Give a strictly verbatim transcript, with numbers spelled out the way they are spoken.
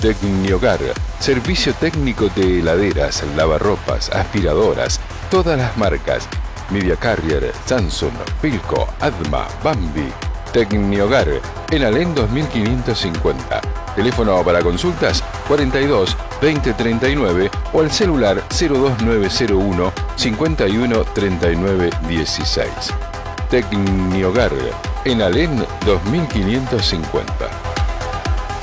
Tecnihogar, servicio técnico de heladeras, lavarropas, aspiradoras, todas las marcas. Media Carrier, Samsung, Philco, Adma, Bambi. Tecnihogar, en Alén dos mil quinientos cincuenta. Teléfono para consultas cuarenta y dos, veinte treinta y nueve o al celular cero dos nueve cero uno, cincuenta y uno, treinta y nueve dieciséis. Tecnihogar, en Alén dos mil quinientos cincuenta.